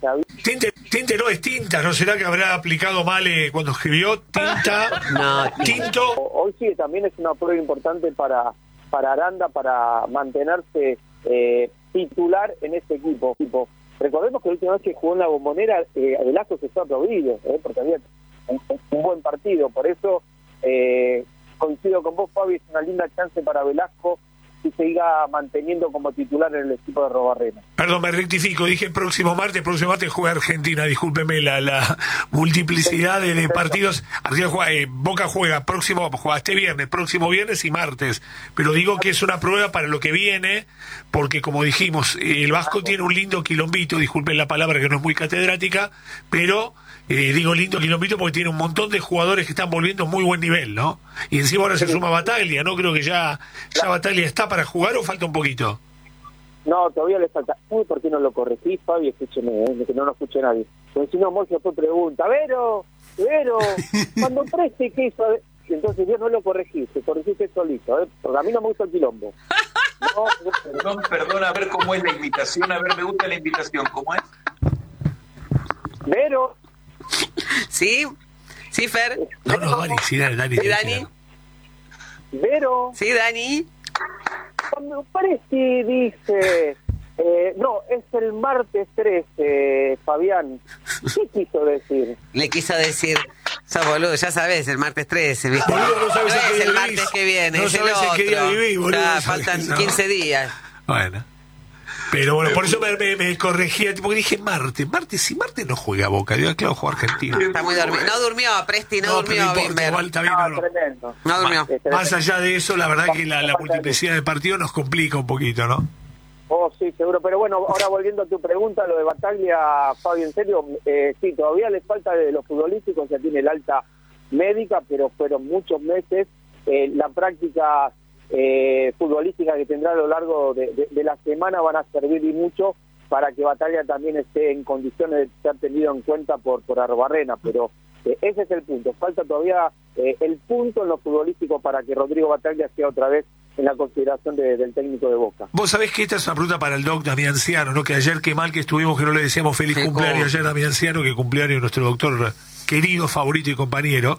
Tinte no es tinta, ¿no será que habrá aplicado mal cuando escribió tinta? No, tinto. Hoy sí, también es una prueba importante para Aranda, para mantenerse titular en este equipo. Recordemos que la última vez que jugó en la Bombonera, Velasco se fue aplaudido, porque había un buen partido. Por eso coincido con vos, Fabi, es una linda chance para Velasco y se siga manteniendo como titular en el equipo de Arrobarrena. Perdón, me rectifico, dije próximo martes juega Argentina, discúlpeme la multiplicidad de partidos. Boca juega este viernes, próximo viernes y martes, pero digo que es una prueba para lo que viene, porque como dijimos, el Vasco tiene un lindo quilombito, disculpen la palabra que no es muy catedrática, pero digo lindo quilombito porque tiene un montón de jugadores que están volviendo muy buen nivel, ¿no? Y encima ahora se suma Bataglia, ¿no? Creo que ya Bataglia está para jugar, ¿o falta un poquito? No, todavía le falta. ¿Por qué no lo corregís, Fabi? Escúcheme, que no lo escuche nadie. Porque si no, Mocio después pregunta, Vero, cuando preste, ¿qué hizo? Entonces yo no lo corregiste solito, porque a mí no me gusta el quilombo. Perdón, a ver cómo es la invitación, me gusta la invitación, ¿cómo es? Vero. Sí, Fer. No, Dani, sí, Dani. Sí, Dani. Vero. Sí, Dani. Cuando Presti dice, no, es el martes 13, Fabián, ¿qué quiso decir? Le quiso decir, sos boludo, ya sabés, el martes 13, ¿viste? Boludo, no sabes es el vivís. martes que viene, No es el sabes en otro. qué día vivís, boludo. Ya, No sabes, faltan 15 días. Bueno. Pero bueno, por eso me corregía, porque dije martes no juega Boca, digo, claro, juega Argentina. Está muy dormido. No durmió, Presti, no durmió, Bimber. Igual está bien, Tremendo. No durmió. Más allá de eso, la verdad que la multiplicidad de partidos nos complica un poquito, ¿no? Oh, sí, seguro. Pero bueno, ahora volviendo a tu pregunta, lo de Bataglia, Fabi, en serio, sí, todavía le falta de los futbolísticos, ya tiene el alta médica, pero fueron muchos meses. La práctica futbolística que tendrá a lo largo de la semana van a servir y mucho para que Bataglia también esté en condiciones de ser tenido en cuenta por Arrobarrena, pero ese es el punto. Falta todavía el punto en lo futbolístico para que Rodrigo Bataglia sea otra vez en la consideración del técnico de Boca. Vos sabés que esta es una pregunta para el doc Damianciano, ¿no? Que ayer, qué mal que estuvimos, que no le decíamos feliz cumpleaños ayer Damianciano, que cumpleaños nuestro doctor querido, favorito y compañero.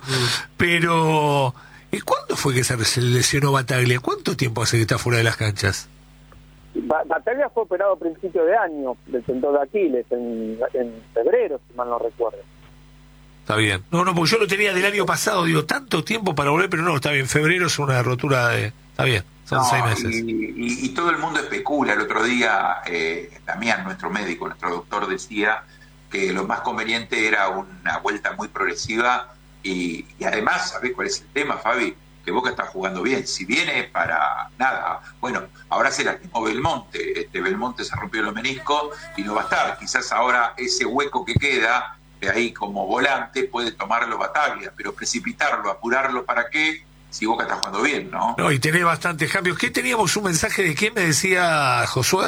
Pero ¿cuándo fue que se lesionó Bataglia? ¿Cuánto tiempo hace que está fuera de las canchas? Bataglia fue operado a principio de año del tendón de Aquiles, en febrero, si mal no recuerdo. Está bien. No, porque yo lo tenía del año pasado, digo, tanto tiempo para volver, pero no, está bien. Febrero es una rotura de... Está bien, son 6 meses. Y todo el mundo especula. El otro día, Damián, nuestro médico, nuestro doctor, decía que lo más conveniente era una vuelta muy progresiva y además, ¿sabés cuál es el tema, Fabi? Que Boca está jugando bien. Si viene para nada, bueno, ahora se lastimó Belmonte. Belmonte se rompió el menisco y no va a estar. Quizás ahora ese hueco que queda de ahí como volante puede tomarlo Bataglia, pero precipitarlo, apurarlo, ¿para qué? Si Boca está jugando bien, ¿no? No, y tenés bastantes cambios. ¿Qué teníamos un mensaje de quién me decía Josué?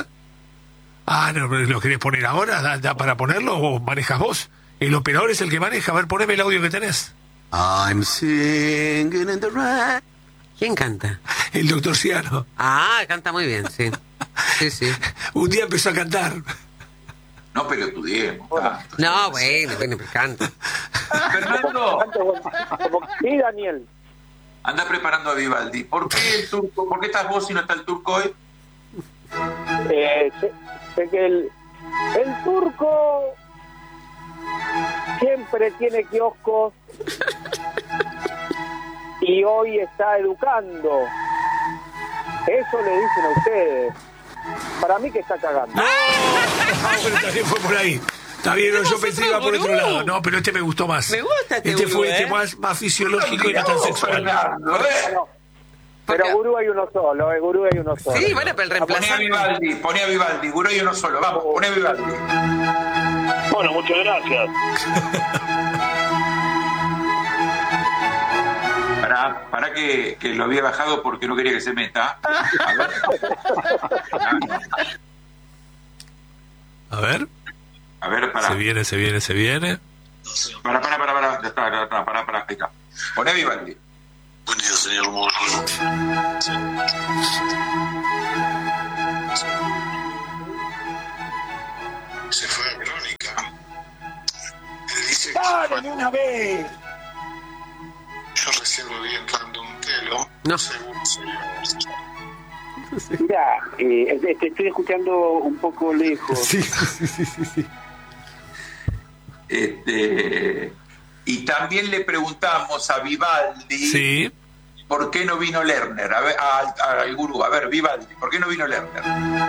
Ah, no, ¿lo querés poner ahora? ¿Da para ponerlo o manejas vos? El operador es el que maneja. A ver, poneme el audio que tenés. I'm singing in the rain. ¿Quién canta? El doctor Ciano. Ah, canta muy bien, sí. Sí. Un día empezó a cantar. No pelotudiemos. No, bueno, pues canta. Fernando, Sí, Daniel. anda preparando a Vivaldi. ¿Por qué el turco? ¿Por qué estás vos y no está el turco hoy? Sé que el turco siempre tiene kioscos y hoy está educando. Eso le dicen a ustedes. Para mí que está cagando. Pero también fue por ahí. Está bien, no, yo pensé que iba por otro lado. No, pero este me gustó más. Me gusta este gurú, fue más fisiológico y no tan sexual. Pero gurú hay uno solo, gurú hay uno solo. Sí, bueno, pero el reemplazante. Poné a Vivaldi, gurú hay uno solo. Vamos, poné a Vivaldi. Bueno, muchas gracias. Para que lo había bajado porque no quería que se meta. A ver. A ver, para. Se viene. Para. Ya está, para. Ahí está. Poné a Vivaldi. Buen día, señor Moro. Se fue a Crónica. Dale, de una vez. Yo recién lo vi entrando un telo. No. Según señor. Mira, te estoy escuchando un poco lejos. Sí. Y también le preguntamos a Vivaldi Sí. por qué no vino Lerner, al gurú. A ver, Vivaldi, ¿por qué no vino Lerner?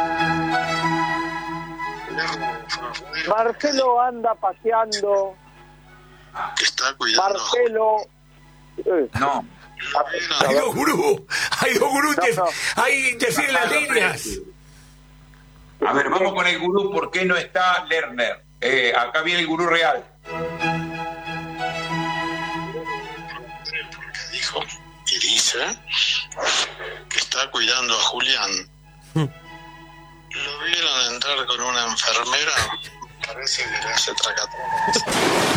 Marcelo anda paseando. Está cuidando. Marcelo. No. Hay dos gurús. No. Hay interfieren las líneas. A ver, vamos con el gurú, ¿por qué no está Lerner? Acá viene el gurú real. Porque dijo y dice que está cuidando a Julián. Lo vieron entrar con una enfermera. Parece que le hace tracatrón.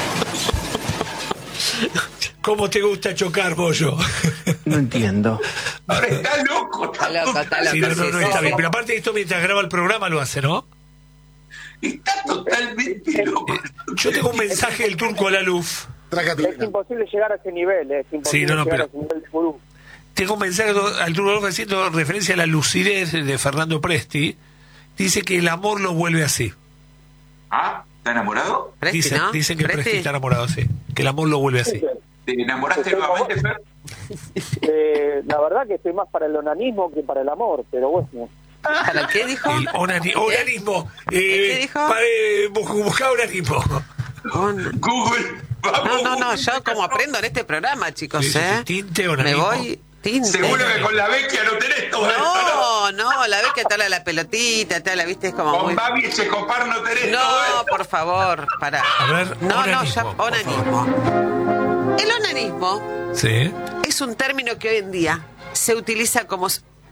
¿Cómo te gusta chocar, Bollo? No entiendo. Ahora está loco. Está loco, está loco. Sí, no, sí, no, sí, está sí. bien. Pero aparte de esto, mientras graba el programa lo hace, ¿no? Está totalmente loco. Yo tengo un mensaje del Turco Alaluf. Es imposible llegar a ese nivel, es imposible Sí, no, llegar pero- a ese nivel de gurú. Tengo un mensaje al Turco Alaluf haciendo referencia a la lucidez de Fernando Presti. Dice que el amor lo vuelve así. ¿Ah? ¿Está enamorado? Presti, Dicen, ¿no? dicen que Presti Presti. está enamorado, sí. Que el amor lo vuelve así. ¿Te enamoraste nuevamente, Fer? La verdad que estoy más para el onanismo que para el amor, pero bueno. ¿Para qué dijo? El onanismo. ¿Qué dijo? Buscar onanismo. Google. Vamos. No, yo como aprendo en este programa, chicos, Sí, sí, ¿eh? sí, tinte, Me onanismo. voy... Tinte. Seguro que con la vecchia no tenés todo esto, No, la vez que te habla la pelotita, te habla, viste, es como ¿no? muy... Con Babi Echecopar no tenés todo No, esto. por favor, pará. A ver, No, onanismo, ya, por onanismo. El onanismo Sí. es un término que hoy en día se utiliza como...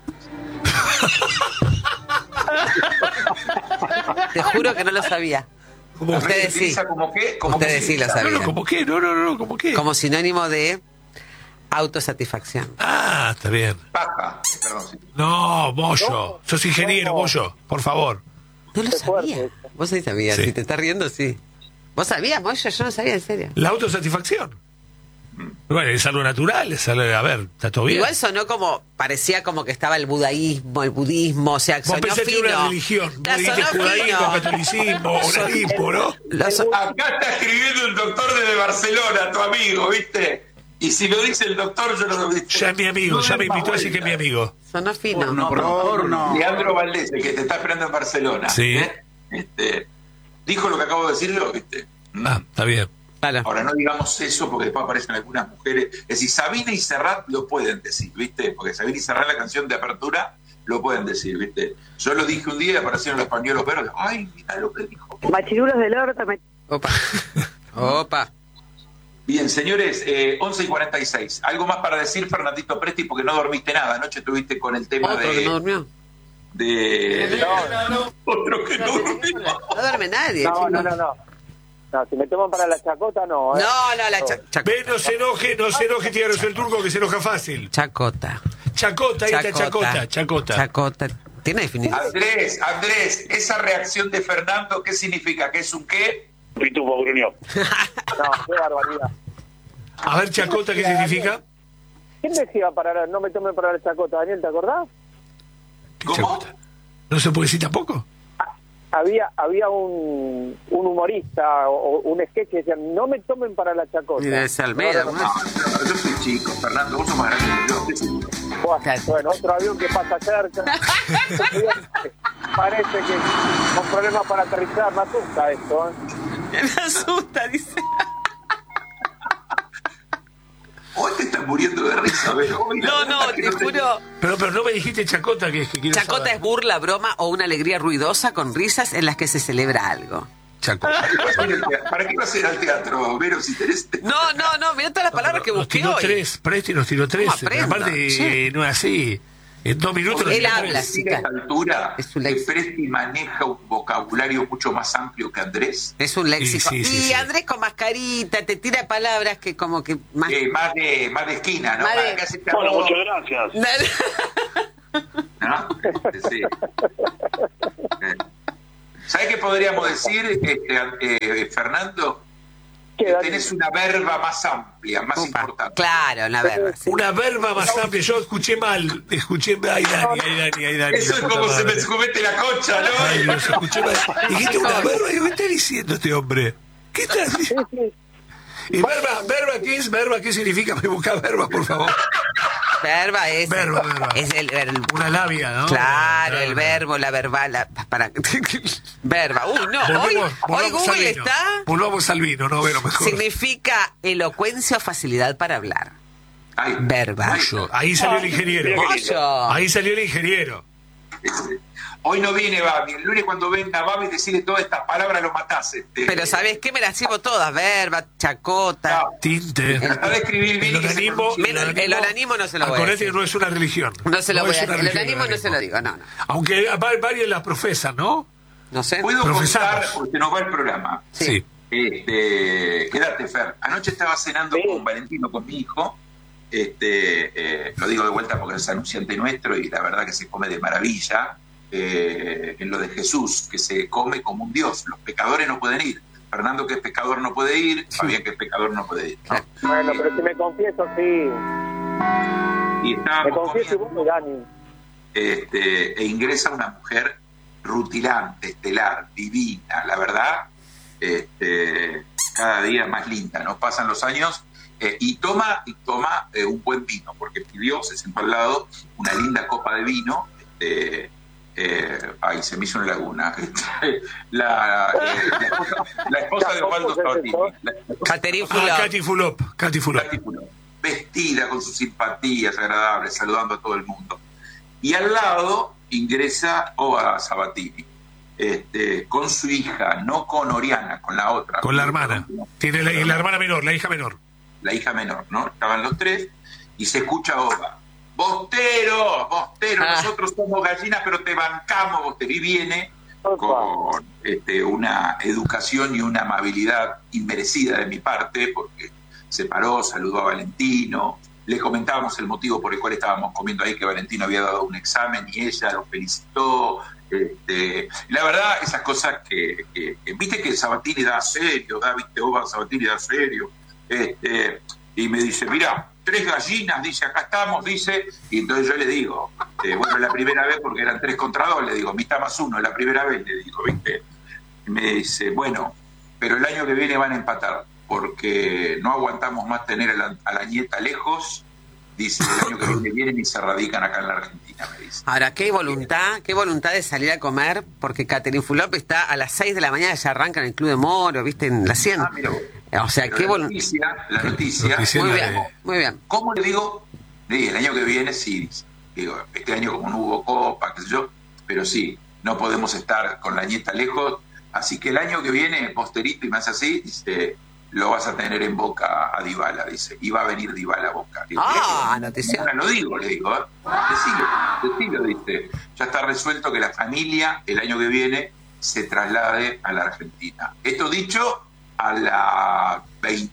Te juro que no lo sabía. Como A ver, Ustedes sí. utiliza como qué, como Ustedes que sí lo No, sabían. no, ¿cómo qué? No, ¿cómo qué? Como sinónimo de autosatisfacción. Ah, está bien. paja. Perdón, sí. No, Bollo. Sos ingeniero, Bollo. Por favor. No lo Qué fuerte sabía. eso. Vos sí sabías, Sí. si te estás riendo, sí. ¿Vos sabías, Moyo? Yo no sabía, en serio. La autosatisfacción. Bueno, es algo natural, es algo, a ver, está todo bien. Igual sonó como, parecía como que estaba el budaísmo, el budismo, o sea, Vos sonó pensaste fino. en una religión. Vos Claro, dijiste sonó judaísmo, fino. catolicismo, onanismo, ¿no? Acá está escribiendo el doctor desde Barcelona, tu amigo, ¿viste? Y si lo dice el doctor, yo no lo viste. Ya es mi amigo, ya me invitó a decir que es mi amigo. Sonó fino. No, por favor, no. Leandro Valdés, el que te está esperando en Barcelona. Sí. Dijo lo que acabo de decir yo, ¿viste? Ah, está bien. Claro. Ahora no digamos eso porque después aparecen algunas mujeres. Es decir, Sabina y Serrat lo pueden decir, ¿viste? Porque Sabina y Serrat, la canción de apertura, lo pueden decir, ¿viste? Yo lo dije un día y aparecieron los pañuelos verdes. Ay, mira lo que dijo. Machirulos del orto, Opa. Opa. Bien, señores, 11:46. ¿Algo más para decir, Fernandito Presti? Porque no dormiste nada. Anoche estuviste con el tema Otro que no durmió. Otro que no durmió. No duerme nadie. No, chicos. no, si me toman para la chacota, no. No, la chacota. Ve, no se enoje, tío, el turco que se enoja fácil. Chacota. Chacota, ahí está Chacota. Chacota. ¿Tiene definición? Andrés, esa reacción de Fernando, ¿qué significa? ¿Que es un qué? Pitufo gruñó. No, qué barbaridad. A ver, Chacota, ¿qué significa? ¿Quién decía para no me tomen para la chacota? Daniel, ¿te acordás? ¿Qué ¿Cómo? Chacota? ¿No se puede decir tampoco? Había un humorista o un sketch que decía, no me tomen para la chacota. Y debe ser Almeida, No, ¿no? No, yo soy chico, Fernando, vos sos más grande que yo. ¿Qué sé yo? Bueno, otro avión que pasa cerca. Parece que con problemas para aterrizar, me asusta esto. Me asusta, dice. Hoy te estás muriendo de risa, ¿ves? Hoy la No, verdad que te juro. Pero no me dijiste Chacota, que quiero Chacota saber. es burla, broma o una alegría ruidosa con risas en las que se celebra algo. Chacota. ¿Para qué vas a ir al teatro, Vero, si tenés... No, mirá todas las palabras que Nos busqué tiró hoy. tres, Presti nos tiró tres. ¿Cómo aprendo? Aparte, Sí. no es así. En 2 minutos nos Él tiró habla, tres. sí. A esta altura, Es un que léxico. Presti maneja un vocabulario mucho más amplio que Andrés. Es un léxico. Sí, y Andrés con mascarita te tira palabras que como que más... Más de esquina, ¿no? Más de- Para que hace Bueno, calor, muchas gracias. ¿no? Sí. ¿Sabes qué podríamos decir, Fernando? ¿Qué, Dani? tenés una verba más amplia, más importante. Claro, una verba. Sí. Una verba más amplia. Yo escuché mal. Ay, Dani. Eso es como se me comete la concha, ¿no? Ay, Dios, escuché mal. Dijiste una verba. ¿Qué está diciendo este hombre? ¿Qué está diciendo? ¿Y verba qué es? ¿Verba qué significa? Me busca verba, por favor. Verba es... Verba. Es Una labia, ¿no? Claro, el verbo, la verbal, para... verba. No, hoy Google está... Volvamos al vino, no, pero mejor. Significa elocuencia o facilidad para hablar. Ay, Verba. Ahí salió el ingeniero. Pollo. Ahí salió el ingeniero. Hoy no viene Babi. El lunes cuando venga Babi decirle todas estas palabras lo matás. Pero ¿sabes qué? Me las llevo todas. Verba, chacota. No. Tinte. Tratá de escribir bien. El onanismo no se lo voy a Acordate decir. que no es una religión. No se lo voy a es una decir. El religión, onanismo no se lo digo, no. Aunque varios la profesan, ¿no? No sé. Puedo Profesamos. contar, porque nos va el programa. Sí. Quédate, Fer. Anoche estaba cenando con Valentino, con mi hijo. Lo digo de vuelta porque es anunciante nuestro y la verdad que se come de maravilla. En lo de Jesús, que se come como un Dios. Los pecadores no pueden ir. Fernando, que es pecador, no puede ir. Fabián, que es pecador, no puede ir, ¿no? Bueno, pero si me confieso, sí. Y Me estábamos confieso comiendo, igual, Dani. e ingresa una mujer rutilante, estelar, divina, la verdad, cada día más linda, ¿no? Pasan los años y toma un buen vino, porque pidió, se sentó al lado, una linda copa de vino. Ay, se me hizo una laguna. La esposa de Osvaldo Sabatini. Catherine Katy Fulop. Vestida con sus simpatías agradables, saludando a todo el mundo. Y al lado ingresa Oba Sabatini, con su hija, no con Oriana, con la otra. Con la hermana. Tiene la hermana menor, la hija menor. La hija menor, ¿no? Estaban los tres y se escucha Oba. Bostero, nosotros somos gallinas, pero te bancamos, Bostero. Y viene con una educación y una amabilidad inmerecida de mi parte, porque se paró, saludó a Valentino, le comentábamos el motivo por el cual estábamos comiendo ahí, que Valentino había dado un examen y ella lo felicitó. La verdad, esas cosas que viste que Sabatini da serio, Sabatini da serio, y me dice, mira, 3 gallinas, dice, acá estamos, dice, y entonces yo le digo, bueno, la primera vez, porque eran 3 contra 2, le digo, mitad más 1, la primera vez, le digo, ¿viste? Y me dice, bueno, pero el año que viene van a empatar, porque no aguantamos más tener a la nieta lejos, dice, el año que vienen y se radican acá en la Argentina, me dice. Ahora, qué voluntad de salir a comer, porque Catherine Fulop está a las 6 de la mañana, ya arranca en el Club de Moro, ¿viste? En la 100. Mira, o sea, qué voluntad. La noticia. Muy bien. ¿Cómo le digo? El año que viene sí, digo, este año como no hubo copa, qué sé yo, pero sí, no podemos estar con la nieta lejos, así que el año que viene, posterito y más así, dice, lo vas a tener en Boca a Dybala, dice, y va a venir Dybala a Boca. Digo, noticia. Ahora lo digo, le digo, decilo, dice, ya está resuelto que la familia el año que viene se traslade a la Argentina. Esto dicho a las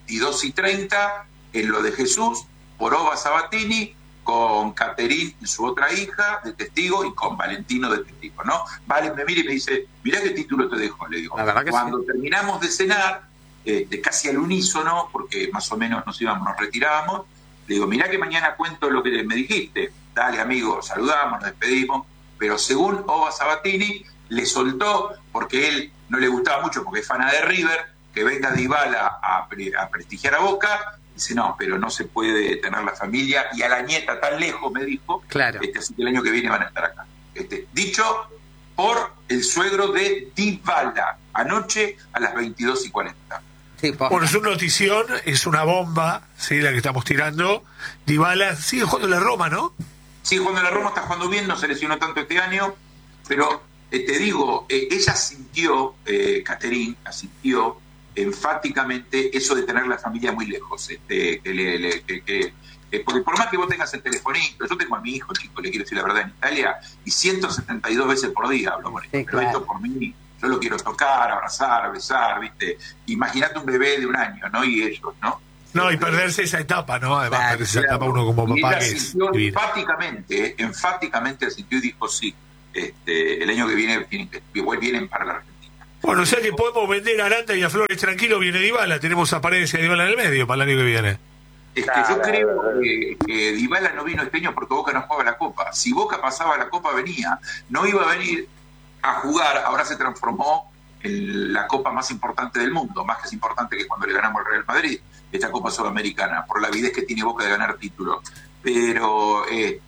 22:30 en lo de Jesús, por Oba Sabatini, con Catherine y su otra hija de testigo y con Valentino de testigo, ¿no? Vale, me mira y me dice, mirá qué título te dejo, le digo. Cuando terminamos de cenar, casi al unísono, porque más o menos nos retirábamos, le digo, mirá que mañana cuento lo que me dijiste. Dale, amigo, saludamos, nos despedimos, pero según Oba Sabatini, le soltó, porque él no le gustaba mucho, porque es fana de River, que venga Dybala a prestigiar a Boca. Dice, no, pero no se puede tener la familia y a la nieta tan lejos, me dijo. Claro. Así que el año que viene van a estar acá. Dicho por el suegro de Dybala, anoche a las 22:40. Sí, bueno, es una notición, es una bomba, ¿sí? La que estamos tirando. Dybala sigue jugando en la Roma, ¿no? Sigue jugando en la Roma, está jugando bien, no se lesionó tanto este año, pero te digo, ella sintió, Catherine, asintió enfáticamente eso de tener la familia muy lejos, porque por más que vos tengas el telefonito, yo tengo a mi hijo, chico, le quiero decir la verdad, en Italia, y 172 veces por día hablo con él, sí, pero esto por mí, yo lo quiero tocar, abrazar, besar, ¿viste? Imagínate un bebé de 1 año, ¿no? Y ellos, ¿no? No, y perderse esa etapa, ¿no? Además, perderse esa etapa uno como y papá ella que es sintió divino. enfáticamente asintió y dijo sí, el año que viene vienen para la Argentina. Bueno, o sea que podemos vender a Aranda y a Flores tranquilo, viene Dybala, tenemos a Paredes y a Dybala en el medio para el año que viene. Es que yo creo que Dybala no vino este año porque Boca no jugaba la Copa. Si Boca pasaba la Copa venía, no iba a venir a jugar, ahora se transformó en la Copa más importante del mundo, más que es importante que cuando le ganamos al Real Madrid, esta Copa Sudamericana, por la avidez que tiene Boca de ganar títulos. Pero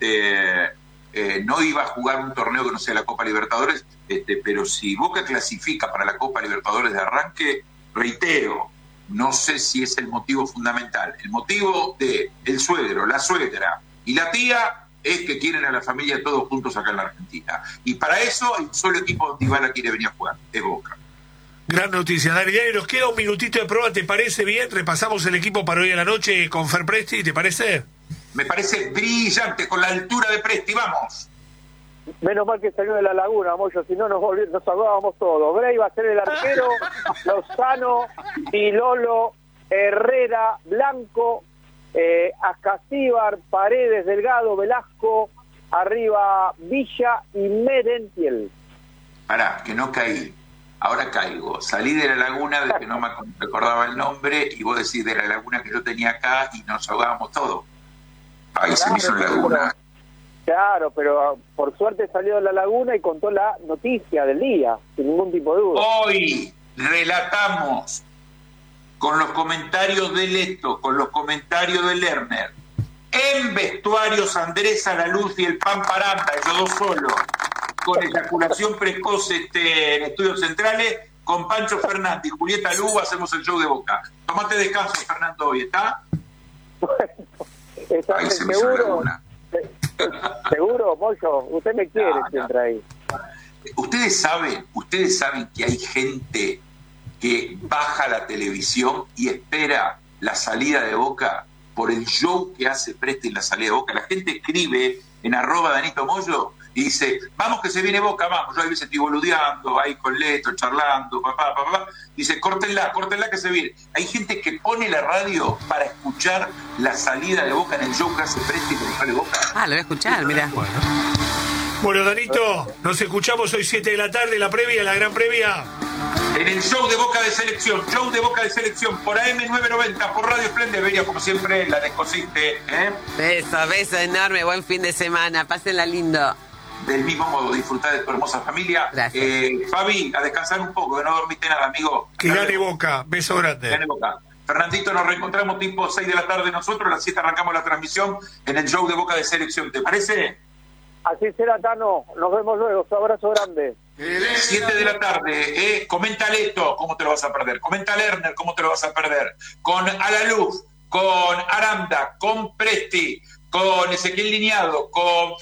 no iba a jugar un torneo que no sea la Copa Libertadores, pero si Boca clasifica para la Copa Libertadores de arranque, reitero, no sé si es el motivo fundamental. El motivo de el suegro, la suegra y la tía es que quieren a la familia todos juntos acá en la Argentina. Y para eso el solo equipo donde Dybala quiere venir a jugar, es Boca. Gran noticia, Dani. Nos queda un minutito de prueba, ¿te parece bien? Repasamos el equipo para hoy a la noche con Fer Presti, ¿te parece? Me parece brillante, con la altura de Presti, vamos. Menos mal que salió de la Laguna, Moyo, si no nos ahogábamos todos. Bray va a ser el arquero, Lozano, Tilolo, Herrera, Blanco, Ascasíbar, Paredes, Delgado, Velasco, arriba Villa y Merentiel. Pará, que no caí. Ahora caigo. Salí de la Laguna, de que no me recordaba el nombre, y vos decís de la Laguna que yo tenía acá y nos ahogábamos todos. Ahí se me hizo la Laguna. Claro, pero por suerte salió de la Laguna y contó la noticia del día, sin ningún tipo de duda. Hoy relatamos con los comentarios de Leto, con los comentarios de Lerner, en vestuarios Andrés Alaluz y el Pampa Aranda, ellos dos solos, con eyaculación precoz en Estudios Centrales, con Pancho Fernández y Julieta Lugo hacemos el show de Boca. Tomate descanso, Fernando, hoy, ¿está? Bueno, ahí se me hizo la Laguna. Seguro, Moyo, usted me quiere siempre ahí. Ustedes saben que hay gente que baja la televisión y espera la salida de Boca por el show que hace Presti en la salida de Boca. La gente escribe en @DanitoMoyo y dice, vamos que se viene Boca, vamos. Yo a veces estoy boludeando ahí con Leto, charlando, papá. Dice, córtenla que se viene. Hay gente que pone la radio para escuchar la salida de Boca en el show que hace Presti cuando sale Boca. Ah, lo voy a escuchar, mirá. Bueno, Danito, nos escuchamos hoy 7 de la tarde, la previa, la gran previa. En el show de Boca de Selección, por AM990, por Radio Esplendid, Beria, como siempre, la descosiste, Beso enorme, buen fin de semana, pásenla lindo. Del mismo modo, disfrutar de tu hermosa familia. Gracias. Fabi, a descansar un poco, que no dormiste nada, amigo. Que gane Boca, beso grande. Gane Boca. Fernandito, nos reencontramos tipo 6 de la tarde nosotros, a las 7 arrancamos la transmisión en el show de Boca de Selección, ¿te parece? Así será, Tano. Nos vemos luego. Un abrazo grande. 7 de la tarde, comenta Leto, ¿cómo te lo vas a perder? Comenta Lerner, ¿cómo te lo vas a perder? Con Alaluz, con Aranda, con Presti, con Ezequiel Liñado, con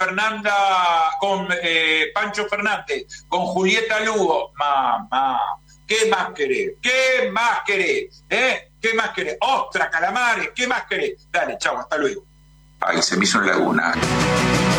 Pancho Fernández, con Julieta Lugo. Mamá, ¿qué más querés? ¿Qué más querés? ¿Qué más querés? ¡Ostras, calamares! ¿Qué más querés? Dale, chao, hasta luego. Ay, se me hizo en Laguna.